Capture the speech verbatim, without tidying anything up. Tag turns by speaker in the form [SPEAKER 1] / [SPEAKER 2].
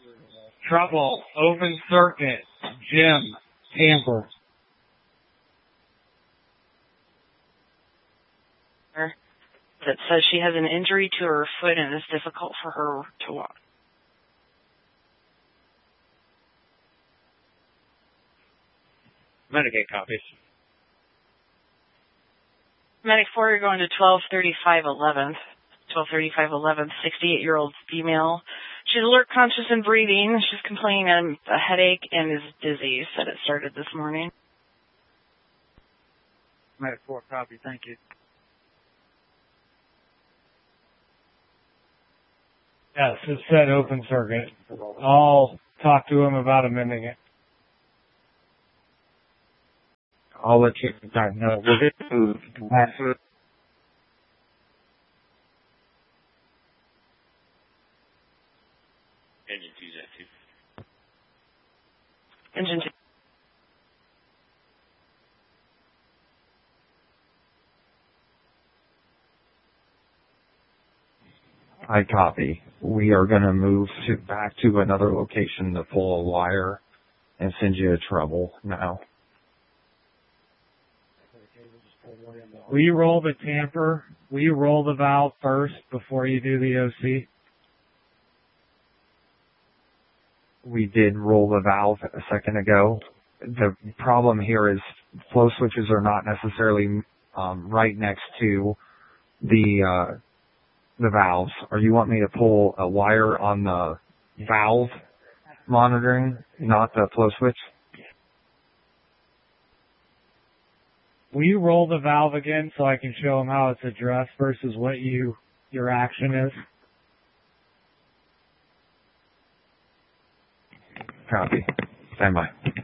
[SPEAKER 1] Trouble, open circuit, Jim, Tamper.
[SPEAKER 2] That says she has an injury to her foot and it's difficult for her to walk.
[SPEAKER 1] Medicaid copies.
[SPEAKER 2] Medic four, you're going to twelve thirty-five eleventh. twelve thirty-five eleventh, sixty-eight-year-old female. She's alert, conscious, and breathing. She's complaining of a headache and is dizzy. Said it started this morning.
[SPEAKER 1] Medic four, copy. Thank you. Yes, it said open circuit. I'll talk to him about amending it. I'll let you know. Was it moved?
[SPEAKER 3] Engine two, that two.
[SPEAKER 2] Engine two.
[SPEAKER 4] I copy. We are going to move to back to another location to pull a wire and send you a trouble now.
[SPEAKER 1] Will you roll the tamper? Will you roll the valve first before you do the O C?
[SPEAKER 4] We did roll the valve a second ago. The problem here is flow switches are not necessarily um, right next to the uh, the valves. Or you want me to pull a wire on the valve monitoring, not the flow switch?
[SPEAKER 1] Will you roll the valve again so I can show them how it's addressed versus what you your action is?
[SPEAKER 4] Copy. Stand by.